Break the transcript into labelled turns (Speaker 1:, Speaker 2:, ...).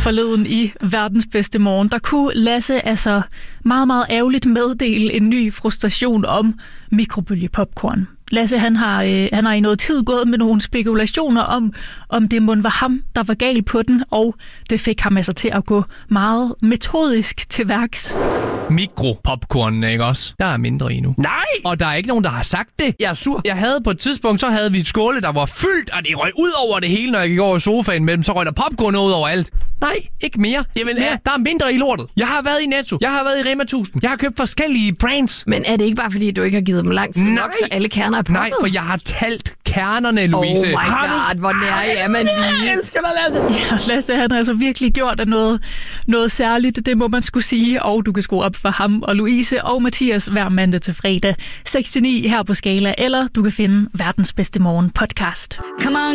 Speaker 1: Forleden i Verdens Bedste Morgen, der kunne Lasse altså meget, meget ærgerligt meddele en ny frustration om mikrobølgepopcorn. Lasse, han har i noget tid gået med nogle spekulationer om det mon var ham, der var gal på den, og det fik ham altså til at gå meget metodisk til værks.
Speaker 2: Mikropopcorn, ikke også? Der er mindre i nu.
Speaker 3: Nej!
Speaker 2: Og der er ikke nogen, der har sagt det. Jeg er sur. Jeg havde på et tidspunkt, så havde vi et skåle, der var fyldt, og det røg ud over det hele, når jeg gik over i sofaen med dem. Så røg der popcorn ud over alt. Nej, ikke mere.
Speaker 3: Jamen,
Speaker 2: der er mindre i lortet. Jeg har været i Netto. Jeg har været i Rema 1000. Jeg har købt forskellige brands.
Speaker 4: Men er det ikke bare, fordi du ikke har givet dem lang tid nok, så alle kerner er poppet?
Speaker 2: Nej, for jeg har talt kernerne, Louise.
Speaker 4: Oh my god, hvor nær er man lige.
Speaker 3: Jeg elsker dig, Lasse.
Speaker 1: Ja, Lasse, han har altså virkelig gjort af noget særligt, det må man skulle sige, og du kan skrue op for ham og Louise og Mathias hver mandag til fredag 6-9 her på Skala, eller du kan finde Verdens Bedste Morgen podcast.
Speaker 5: Come on.